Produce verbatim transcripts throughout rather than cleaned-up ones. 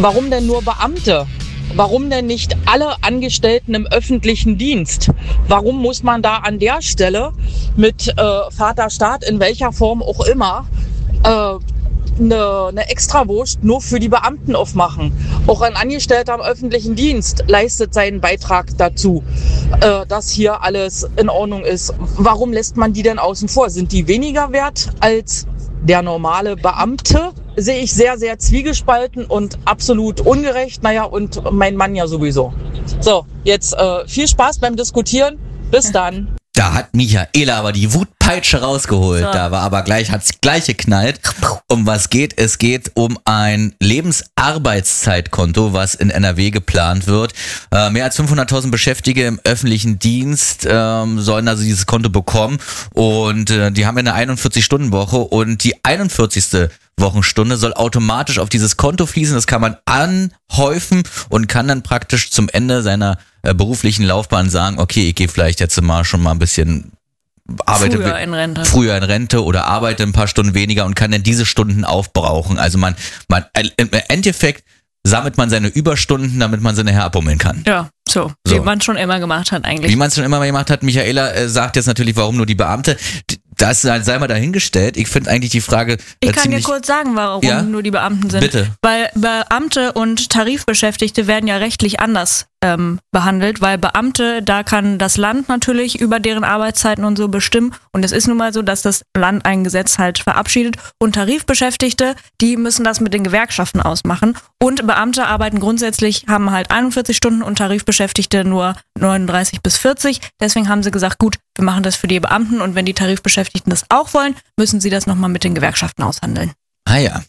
Warum denn nur Beamte? Warum denn nicht alle Angestellten im öffentlichen Dienst? Warum muss man da an der Stelle mit äh, Vaterstaat, in welcher Form auch immer, äh, eine, eine Extrawurst nur für die Beamten aufmachen? Auch ein Angestellter im öffentlichen Dienst leistet seinen Beitrag dazu, äh, dass hier alles in Ordnung ist. Warum lässt man die denn außen vor? Sind die weniger wert als der normale Beamte? Sehe ich sehr, sehr zwiegespalten und absolut ungerecht. Naja, und mein Mann ja sowieso. So, jetzt äh, viel Spaß beim Diskutieren. Bis dann. Da hat Michaela aber die Wutpeitsche rausgeholt. So. Da war aber gleich, hat's gleich geknallt. Um was geht? Es geht um ein Lebensarbeitszeitkonto, was in N R W geplant wird. Äh, mehr als fünfhunderttausend Beschäftigte im öffentlichen Dienst ähm, sollen also dieses Konto bekommen. Und äh, die haben ja eine einundvierzig-Stunden-Woche und die einundvierzigste Wochenstunde soll automatisch auf dieses Konto fließen. Das kann man anhäufen und kann dann praktisch zum Ende seiner äh, beruflichen Laufbahn sagen, okay, ich gehe vielleicht jetzt mal schon mal ein bisschen arbeite früher in Rente. früher in Rente oder arbeite ein paar Stunden weniger und kann dann diese Stunden aufbrauchen. Also man, man im Endeffekt sammelt man seine Überstunden, damit man sie nachher abbummeln kann. Ja, so, so. Wie man es schon immer gemacht hat eigentlich. Wie man es schon immer gemacht hat. Michaela äh, sagt jetzt natürlich, warum nur die Beamte. Das sei mal dahingestellt. Ich finde eigentlich die Frage Ich äh, kann dir ziemlich, kurz sagen, warum ja? nur die Beamten sind. Bitte. Weil Beamte und Tarifbeschäftigte werden ja rechtlich anders ähm, behandelt, weil Beamte, da kann das Land natürlich über deren Arbeitszeiten und so bestimmen. Und es ist nun mal so, dass das Land ein Gesetz halt verabschiedet. Und Tarifbeschäftigte, die müssen das mit den Gewerkschaften ausmachen. Und Beamte arbeiten grundsätzlich, haben halt einundvierzig Stunden und Tarifbeschäftigte nur neununddreißig bis vierzig. Deswegen haben sie gesagt, gut, wir machen das für die Beamten und wenn die Tarifbeschäftigten das auch wollen, müssen sie das nochmal mit den Gewerkschaften aushandeln. Ah ja.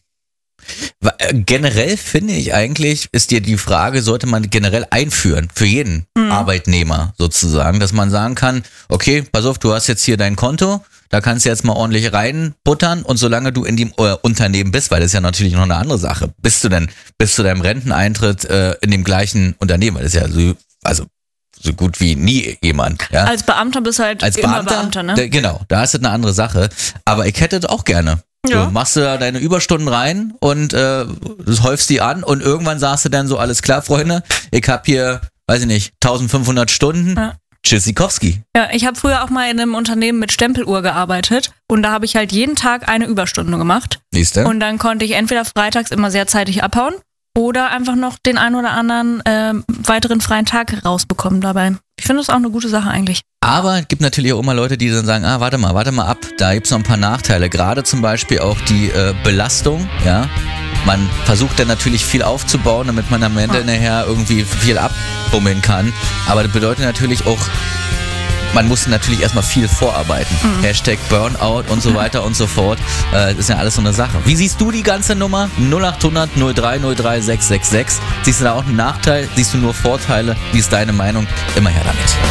Generell finde ich eigentlich, ist dir die Frage, sollte man generell einführen für jeden mhm. Arbeitnehmer sozusagen, dass man sagen kann, okay, pass auf, du hast jetzt hier dein Konto, da kannst du jetzt mal ordentlich reinbuttern und solange du in dem äh, Unternehmen bist, weil das ist ja natürlich noch eine andere Sache, bist du denn bis zu deinem Renteneintritt äh, in dem gleichen Unternehmen, das ist ja so, also so gut wie nie jemand. Ja? Als Beamter bist du halt Als immer Beamter, Beamter, ne? Da, genau, da ist das eine andere Sache. Aber ich hätte das auch gerne. Ja. Du machst du da deine Überstunden rein und äh, du häufst die an und irgendwann sagst du dann so, alles klar, Freunde, ich habe hier, weiß ich nicht, eintausendfünfhundert Stunden. Ja. Tschüssikowski. Ja, ich habe früher auch mal in einem Unternehmen mit Stempeluhr gearbeitet und da habe ich halt jeden Tag eine Überstunde gemacht. Siehst du? Und dann konnte ich entweder freitags immer sehr zeitig abhauen oder einfach noch den einen oder anderen äh, weiteren freien Tag rausbekommen dabei. Ich finde das auch eine gute Sache eigentlich. Aber es gibt natürlich auch immer Leute, die dann sagen, ah, warte mal, warte mal ab, da gibt's noch ein paar Nachteile. Gerade zum Beispiel auch die äh, Belastung, ja. Man versucht dann natürlich viel aufzubauen, damit man am Ende ja. nachher irgendwie viel abbummeln kann. Aber das bedeutet natürlich auch, man muss natürlich erstmal viel vorarbeiten. Mhm. Hashtag Burnout und so weiter und so fort. Äh, das ist ja alles so eine Sache. Wie siehst du die ganze Nummer? null acht hundert null drei null drei sechs sechs sechs. Siehst du da auch einen Nachteil? Siehst du nur Vorteile? Wie ist deine Meinung? Immer her damit.